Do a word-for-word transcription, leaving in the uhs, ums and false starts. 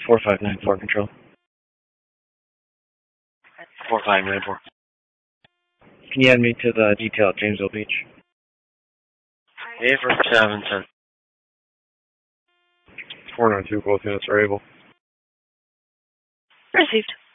four five nine four control. four five nine four. Can you add me to the detail at Jamesville Beach? A for seven ten. four nine two, both units are able. Received.